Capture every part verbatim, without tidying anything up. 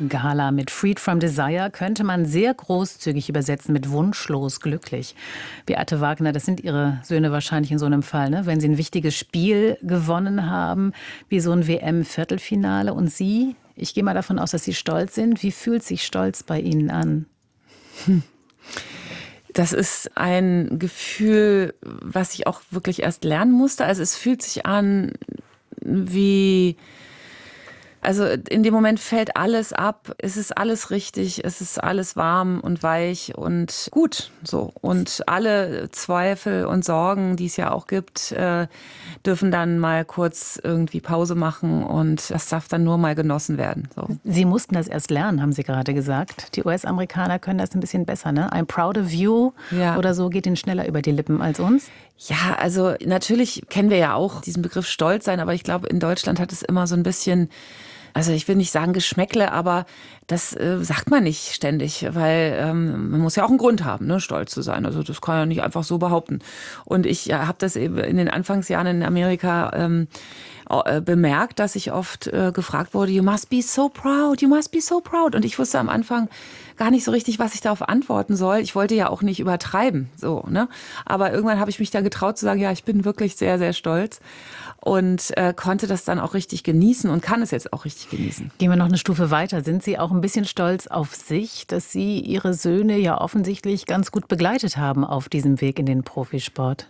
Gala mit Freed from Desire könnte man sehr großzügig übersetzen mit wunschlos glücklich. Beate Wagner, das sind Ihre Söhne wahrscheinlich in so einem Fall, ne? Wenn sie ein wichtiges Spiel gewonnen haben, wie so ein W M-Viertelfinale. Und Sie, ich gehe mal davon aus, dass Sie stolz sind. Wie fühlt sich Stolz bei Ihnen an? Hm. Das ist ein Gefühl, was ich auch wirklich erst lernen musste. Also es fühlt sich an wie... Also in dem Moment fällt alles ab, es ist alles richtig, es ist alles warm und weich und gut so. Und alle Zweifel und Sorgen, die es ja auch gibt, äh, dürfen dann mal kurz irgendwie Pause machen und das darf dann nur mal genossen werden. So. Sie mussten das erst lernen, haben Sie gerade gesagt. Die U S-Amerikaner können das ein bisschen besser, ne? I'm proud of you Ja. Oder so geht Ihnen schneller über die Lippen als uns. Ja, also natürlich kennen wir ja auch diesen Begriff Stolz sein, aber ich glaube, in Deutschland hat es immer so ein bisschen... Also ich will nicht sagen Geschmäckle, aber das äh, sagt man nicht ständig, weil ähm, man muss ja auch einen Grund haben, ne, stolz zu sein. Also das kann ja nicht einfach so behaupten. Und ich ja, habe das eben in den Anfangsjahren in Amerika ähm, äh, bemerkt, dass ich oft äh, gefragt wurde, you must be so proud, you must be so proud. Und ich wusste am Anfang gar nicht so richtig, was ich darauf antworten soll. Ich wollte ja auch nicht übertreiben, so, ne? Aber irgendwann habe ich mich dann getraut zu sagen, ja, ich bin wirklich sehr, sehr stolz. Und äh, konnte das dann auch richtig genießen und kann es jetzt auch richtig genießen. Gehen wir noch eine Stufe weiter. Sind Sie auch ein bisschen stolz auf sich, dass Sie Ihre Söhne ja offensichtlich ganz gut begleitet haben auf diesem Weg in den Profisport?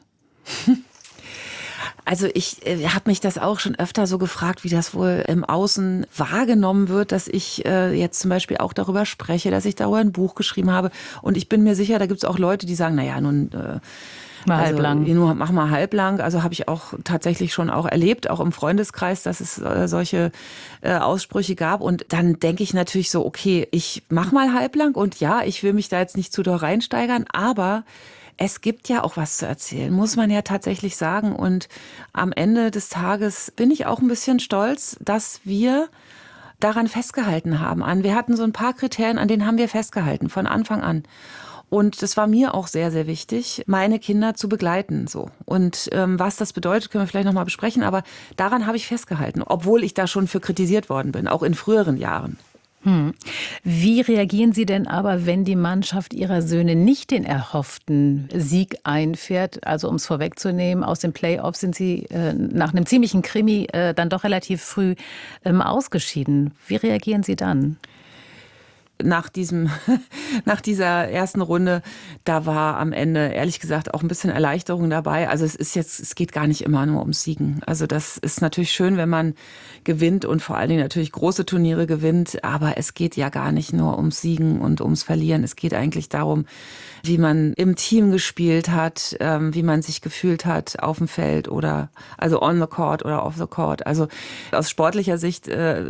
Also ich äh, habe mich das auch schon öfter so gefragt, wie das wohl im Außen wahrgenommen wird, dass ich äh, jetzt zum Beispiel auch darüber spreche, dass ich darüber ein Buch geschrieben habe. Und ich bin mir sicher, da gibt es auch Leute, die sagen, naja, nun... Äh, Mal also, halblang. Nur mach mal halblang. Also habe ich auch tatsächlich schon auch erlebt, auch im Freundeskreis, dass es äh, solche äh, Aussprüche gab. Und dann denke ich natürlich so, okay, ich mach mal halblang und ja, ich will mich da jetzt nicht zu doll reinsteigern, aber es gibt ja auch was zu erzählen, muss man ja tatsächlich sagen. Und am Ende des Tages bin ich auch ein bisschen stolz, dass wir daran festgehalten haben. An. Wir hatten so ein paar Kriterien, an denen haben wir festgehalten, von Anfang an. Und das war mir auch sehr, sehr wichtig, meine Kinder zu begleiten. So. Und ähm, was das bedeutet, können wir vielleicht noch mal besprechen. Aber daran habe ich festgehalten, obwohl ich da schon für kritisiert worden bin, auch in früheren Jahren. Hm. Wie reagieren Sie denn aber, wenn die Mannschaft Ihrer Söhne nicht den erhofften Sieg einfährt? Also um es vorwegzunehmen, aus den Playoffs sind Sie äh, nach einem ziemlichen Krimi äh, dann doch relativ früh ähm, ausgeschieden. Wie reagieren Sie dann? Nach diesem, nach dieser ersten Runde, da war am Ende ehrlich gesagt auch ein bisschen Erleichterung dabei. Also es ist jetzt, es geht gar nicht immer nur ums Siegen. Also das ist natürlich schön, wenn man gewinnt und vor allen Dingen natürlich große Turniere gewinnt. Aber es geht ja gar nicht nur ums Siegen und ums Verlieren. Es geht eigentlich darum, wie man im Team gespielt hat, wie man sich gefühlt hat auf dem Feld oder also on the court oder off the court. Also aus sportlicher Sicht,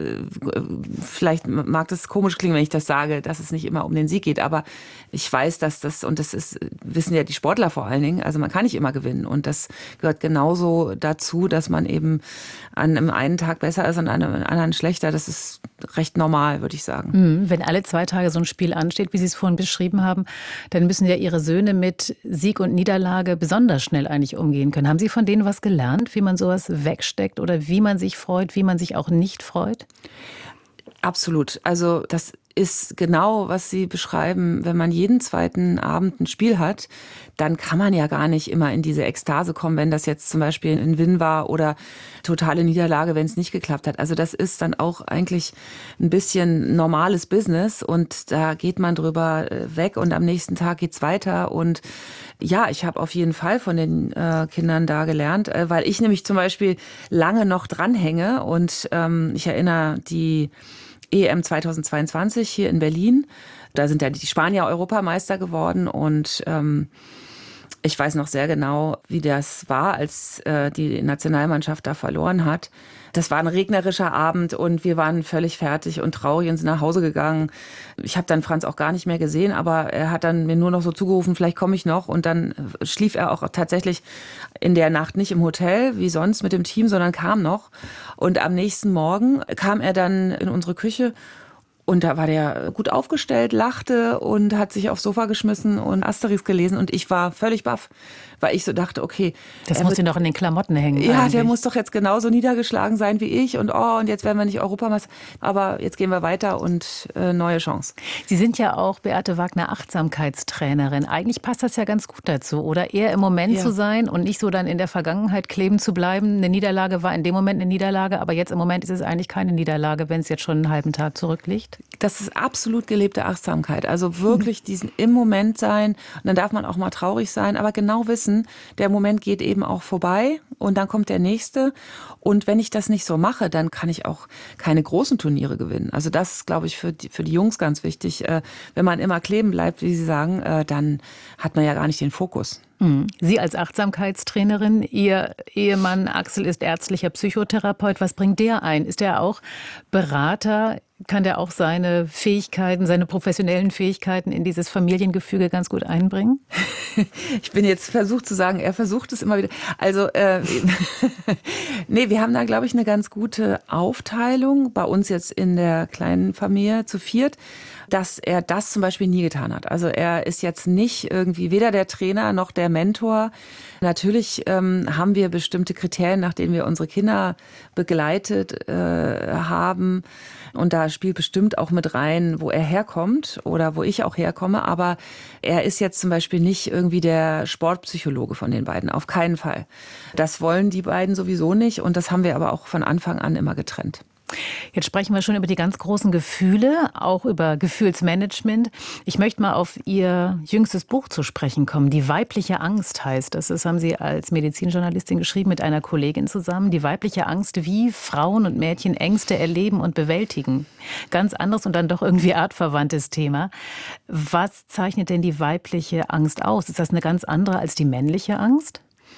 vielleicht mag das komisch klingen, wenn ich das sage, dass es nicht immer um den Sieg geht, aber ich weiß, dass das, und das ist, wissen ja die Sportler vor allen Dingen, also man kann nicht immer gewinnen und das gehört genauso dazu, dass man eben an einem einen Tag besser ist und an einem anderen schlechter. Das ist recht normal, würde ich sagen. Wenn alle zwei Tage so ein Spiel ansteht, wie Sie es vorhin beschrieben haben, dann müssen ja Ihre Söhne mit Sieg und Niederlage besonders schnell eigentlich umgehen können. Haben Sie von denen was gelernt, wie man sowas wegsteckt oder wie man sich freut, wie man sich auch nicht freut? Absolut. Also das ist genau, was Sie beschreiben. Wenn man jeden zweiten Abend ein Spiel hat, dann kann man ja gar nicht immer in diese Ekstase kommen, wenn das jetzt zum Beispiel ein Win war oder totale Niederlage, wenn es nicht geklappt hat. Also das ist dann auch eigentlich ein bisschen normales Business und da geht man drüber weg und am nächsten Tag geht's weiter. Und ja, ich habe auf jeden Fall von den äh, Kindern da gelernt, äh, weil ich nämlich zum Beispiel lange noch dranhänge und ähm, ich erinnere die E M zweitausendzweiundzwanzig hier in Berlin. Da sind ja die Spanier Europameister geworden und ähm, ich weiß noch sehr genau, wie das war, als äh, die Nationalmannschaft da verloren hat. Das war ein regnerischer Abend und wir waren völlig fertig und traurig und sind nach Hause gegangen. Ich habe dann Franz auch gar nicht mehr gesehen, aber er hat dann mir nur noch so zugerufen, vielleicht komme ich noch. Und dann schlief er auch tatsächlich in der Nacht nicht im Hotel, wie sonst mit dem Team, sondern kam noch. Und am nächsten Morgen kam er dann in unsere Küche Und da war der gut aufgestellt, lachte und hat sich aufs Sofa geschmissen und Asterix gelesen. Und ich war völlig baff, weil ich so dachte, okay. Das muss ihn doch in den Klamotten hängen. Ja, eigentlich. Der muss doch jetzt genauso niedergeschlagen sein wie ich. Und oh, und jetzt werden wir nicht Europameister. Aber jetzt gehen wir weiter und äh, neue Chance. Sie sind ja auch, Beate Wagner, Achtsamkeitstrainerin. Eigentlich passt das ja ganz gut dazu, oder? Eher im Moment Ja. zu sein und nicht so dann in der Vergangenheit kleben zu bleiben. Eine Niederlage war in dem Moment eine Niederlage, aber jetzt im Moment ist es eigentlich keine Niederlage, wenn es jetzt schon einen halben Tag zurückliegt. Das ist absolut gelebte Achtsamkeit. Also wirklich diesen im Moment sein. Und dann darf man auch mal traurig sein, aber genau wissen, der Moment geht eben auch vorbei und dann kommt der nächste. Und wenn ich das nicht so mache, dann kann ich auch keine großen Turniere gewinnen. Also das ist, glaube ich, für die, für die Jungs ganz wichtig. Wenn man immer kleben bleibt, wie Sie sagen, dann hat man ja gar nicht den Fokus. Sie als Achtsamkeitstrainerin, Ihr Ehemann Axel ist ärztlicher Psychotherapeut. Was bringt der ein? Ist er auch Berater? Kann der auch seine Fähigkeiten, seine professionellen Fähigkeiten in dieses Familiengefüge ganz gut einbringen? Ich bin jetzt versucht zu sagen, er versucht es immer wieder. Also, äh, nee, wir haben da, glaube ich, eine ganz gute Aufteilung bei uns jetzt in der kleinen Familie zu viert, dass er das zum Beispiel nie getan hat. Also er ist jetzt nicht irgendwie weder der Trainer noch der Mentor. Natürlich ähm, haben wir bestimmte Kriterien, nach denen wir unsere Kinder begleitet äh, haben. Und da spielt bestimmt auch mit rein, wo er herkommt oder wo ich auch herkomme. Aber er ist jetzt zum Beispiel nicht irgendwie der Sportpsychologe von den beiden. Auf keinen Fall. Das wollen die beiden sowieso nicht. Und das haben wir aber auch von Anfang an immer getrennt. Jetzt sprechen wir schon über die ganz großen Gefühle, auch über Gefühlsmanagement. Ich möchte mal auf Ihr jüngstes Buch zu sprechen kommen. Die weibliche Angst heißt das. Das haben Sie als Medizinjournalistin geschrieben mit einer Kollegin zusammen. Die weibliche Angst, wie Frauen und Mädchen Ängste erleben und bewältigen. Ganz anderes und dann doch irgendwie artverwandtes Thema. Was zeichnet denn die weibliche Angst aus? Ist das eine ganz andere als die männliche Angst?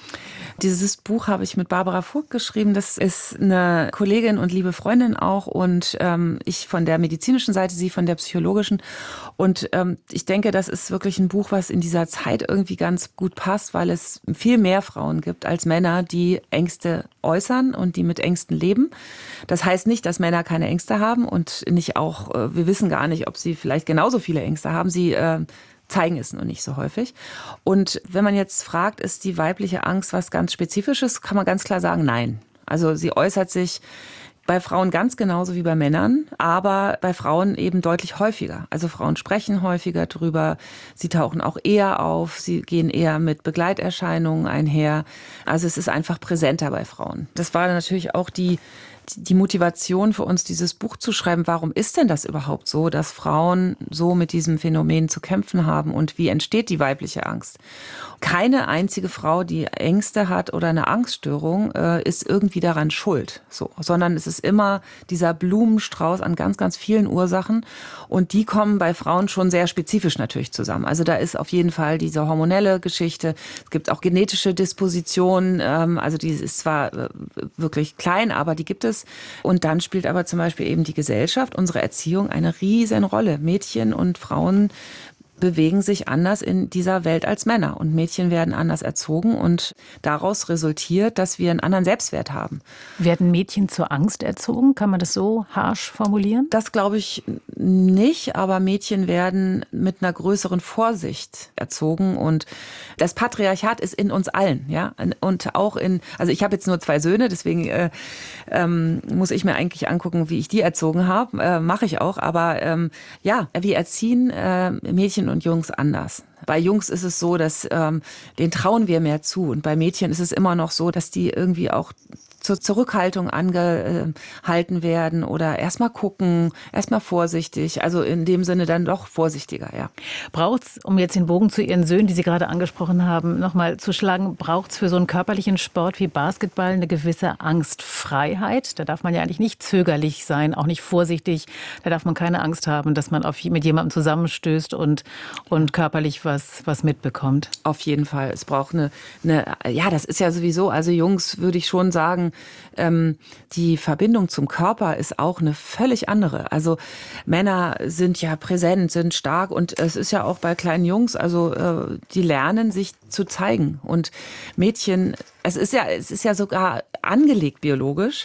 Dieses Buch habe ich mit Barbara Vogt geschrieben. Das ist eine Kollegin und liebe Freundin auch und ähm, ich von der medizinischen Seite, sie von der psychologischen. Und ähm, ich denke, das ist wirklich ein Buch, was in dieser Zeit irgendwie ganz gut passt, weil es viel mehr Frauen gibt als Männer, die Ängste äußern und die mit Ängsten leben. Das heißt nicht, dass Männer keine Ängste haben und nicht auch, äh, wir wissen gar nicht, ob sie vielleicht genauso viele Ängste haben. Sie äh, zeigen es nur nicht so häufig. Und wenn man jetzt fragt, ist die weibliche Angst was ganz Spezifisches, kann man ganz klar sagen, nein. Also sie äußert sich bei Frauen ganz genauso wie bei Männern, aber bei Frauen eben deutlich häufiger. Also Frauen sprechen häufiger drüber, sie tauchen auch eher auf, sie gehen eher mit Begleiterscheinungen einher. Also es ist einfach präsenter bei Frauen. Das war natürlich auch die die Motivation für uns, dieses Buch zu schreiben. Warum ist denn das überhaupt so, dass Frauen so mit diesem Phänomen zu kämpfen haben und wie entsteht die weibliche Angst? Keine einzige Frau, die Ängste hat oder eine Angststörung, ist irgendwie daran schuld, so, sondern es ist immer dieser Blumenstrauß an ganz, ganz vielen Ursachen und die kommen bei Frauen schon sehr spezifisch natürlich zusammen. Also da ist auf jeden Fall diese hormonelle Geschichte, es gibt auch genetische Dispositionen, also die ist zwar wirklich klein, aber die gibt es. Und dann spielt aber zum Beispiel eben die Gesellschaft, unsere Erziehung eine riesen Rolle. Mädchen und Frauen bewegen sich anders in dieser Welt als Männer. Und Mädchen werden anders erzogen und daraus resultiert, dass wir einen anderen Selbstwert haben. Werden Mädchen zur Angst erzogen? Kann man das so harsch formulieren? Das glaube ich nicht, aber Mädchen werden mit einer größeren Vorsicht erzogen und das Patriarchat ist in uns allen, ja, und auch in, also ich habe jetzt nur zwei Söhne, deswegen äh, ähm, muss ich mir eigentlich angucken, wie ich die erzogen habe, äh, mache ich auch, aber ähm, ja, wir erziehen äh, Mädchen und Jungs anders. Bei Jungs ist es so, dass ähm, denen trauen wir mehr zu und bei Mädchen ist es immer noch so, dass die irgendwie auch zur Zurückhaltung angehalten werden oder erstmal gucken, erstmal vorsichtig, also in dem Sinne dann doch vorsichtiger, ja. Braucht's, um jetzt den Bogen zu Ihren Söhnen, die Sie gerade angesprochen haben, nochmal zu schlagen, braucht's für so einen körperlichen Sport wie Basketball eine gewisse Angstfreiheit? Da darf man ja eigentlich nicht zögerlich sein, auch nicht vorsichtig. Da darf man keine Angst haben, dass man auf, mit jemandem zusammenstößt und, und körperlich was, was mitbekommt. Auf jeden Fall. Es braucht eine, eine, ja, das ist ja sowieso, also Jungs würde ich schon sagen, Ähm, die Verbindung zum Körper ist auch eine völlig andere. Also Männer sind ja präsent, sind stark und es ist ja auch bei kleinen Jungs, also äh, die lernen sich zu zeigen und Mädchen, es ist ja, es ist ja sogar angelegt biologisch.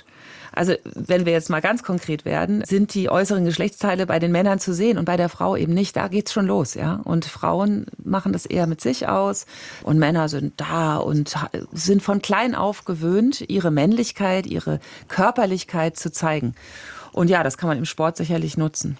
Also wenn wir jetzt mal ganz konkret werden, sind die äußeren Geschlechtsteile bei den Männern zu sehen und bei der Frau eben nicht. Da geht's schon los, ja. Und Frauen machen das eher mit sich aus und Männer sind da und sind von klein auf gewöhnt, ihre Männlichkeit, ihre Körperlichkeit zu zeigen. Und ja, das kann man im Sport sicherlich nutzen.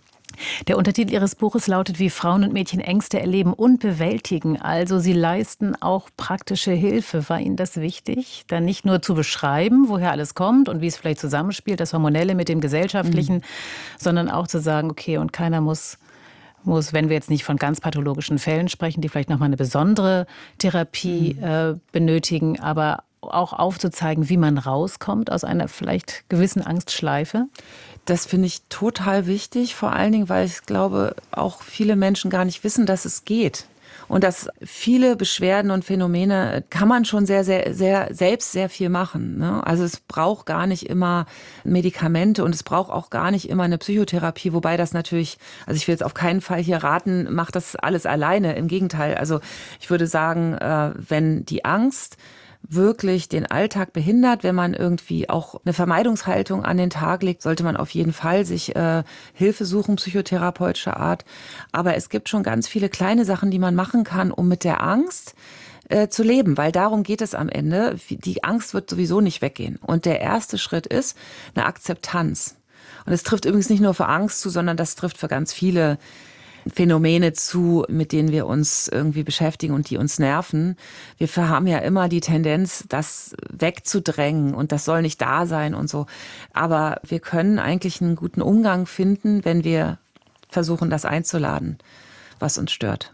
Der Untertitel Ihres Buches lautet, wie Frauen und Mädchen Ängste erleben und bewältigen. Also Sie leisten auch praktische Hilfe. War Ihnen das wichtig, dann nicht nur zu beschreiben, woher alles kommt und wie es vielleicht zusammenspielt, das Hormonelle mit dem Gesellschaftlichen, mhm. sondern auch zu sagen, okay, und keiner muss, muss, wenn wir jetzt nicht von ganz pathologischen Fällen sprechen, die vielleicht nochmal eine besondere Therapie mhm. äh, benötigen, aber auch aufzuzeigen, wie man rauskommt aus einer vielleicht gewissen Angstschleife? Das finde ich total wichtig, vor allen Dingen, weil ich glaube, auch viele Menschen gar nicht wissen, dass es geht. Und dass viele Beschwerden und Phänomene kann man schon sehr, sehr, sehr selbst sehr viel machen, ne? Also es braucht gar nicht immer Medikamente und es braucht auch gar nicht immer eine Psychotherapie, wobei das natürlich, also ich will jetzt auf keinen Fall hier raten, macht das alles alleine. Im Gegenteil, also ich würde sagen, wenn die Angst wirklich den Alltag behindert, wenn man irgendwie auch eine Vermeidungshaltung an den Tag legt, sollte man auf jeden Fall sich äh, Hilfe suchen, psychotherapeutischer Art. Aber es gibt schon ganz viele kleine Sachen, die man machen kann, um mit der Angst äh, zu leben, weil darum geht es am Ende. Die Angst wird sowieso nicht weggehen. Und der erste Schritt ist eine Akzeptanz. Und es trifft übrigens nicht nur für Angst zu, sondern das trifft für ganz viele Phänomene zu, mit denen wir uns irgendwie beschäftigen und die uns nerven. Wir haben ja immer die Tendenz, das wegzudrängen und das soll nicht da sein und so. Aber wir können eigentlich einen guten Umgang finden, wenn wir versuchen, das einzuladen, was uns stört.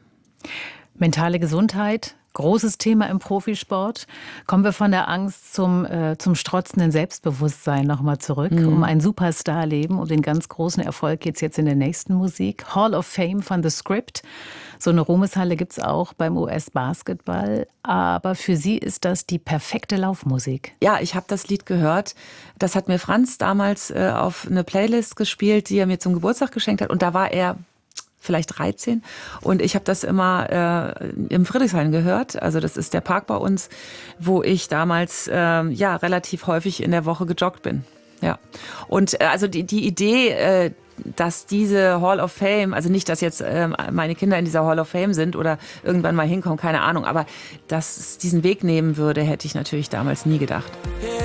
Mentale Gesundheit, großes Thema im Profisport. Kommen wir von der Angst zum, äh, zum strotzenden Selbstbewusstsein nochmal zurück. Mhm. Um ein Superstar-Leben, um den ganz großen Erfolg geht es jetzt in der nächsten Musik. Hall of Fame von The Script. So eine Ruhmeshalle gibt es auch beim U S-Basketball. Aber für Sie ist das die perfekte Laufmusik. Ja, ich habe das Lied gehört. Das hat mir Franz damals äh, auf eine Playlist gespielt, die er mir zum Geburtstag geschenkt hat. Und da war er vielleicht dreizehn. Und ich habe das immer äh, im Friedrichshain gehört. Also das ist der Park bei uns, wo ich damals äh, ja relativ häufig in der Woche gejoggt bin. Ja. Und äh, also die, die Idee, äh, dass diese Hall of Fame, also nicht, dass jetzt äh, meine Kinder in dieser Hall of Fame sind oder irgendwann mal hinkommen, keine Ahnung, aber dass es diesen Weg nehmen würde, hätte ich natürlich damals nie gedacht.